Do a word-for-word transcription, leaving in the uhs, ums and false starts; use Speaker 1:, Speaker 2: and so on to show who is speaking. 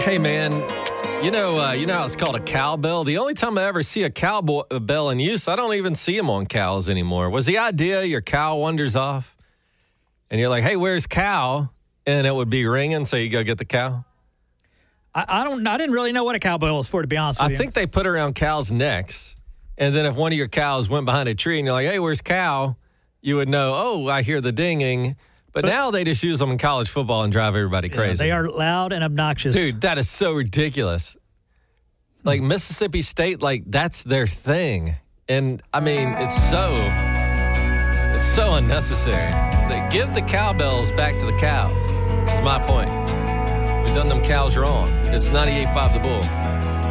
Speaker 1: Hey, man, you know uh, you know how it's called a cowbell? The only time I ever see a cowbell in use, I don't even see them on cows anymore. Was the idea your cow wanders off, and you're like, hey, where's cow? And it would be ringing, so you go get the cow?
Speaker 2: I, I don't. I didn't really know what a cowbell was for, to be honest with
Speaker 1: I
Speaker 2: you.
Speaker 1: I think they put it around cows' necks, and then if one of your cows went behind a tree and you're like, hey, where's cow? You would know, oh, I hear the dinging. But, but now they just use them in college football and drive everybody crazy.
Speaker 2: Yeah, they are loud and obnoxious.
Speaker 1: Dude, that is so ridiculous. Like Mississippi State, like that's their thing. And I mean, it's so, it's so unnecessary. They give the cowbells back to the cows. That's my point. We've done them cows wrong. It's ninety-eight point five The Bull.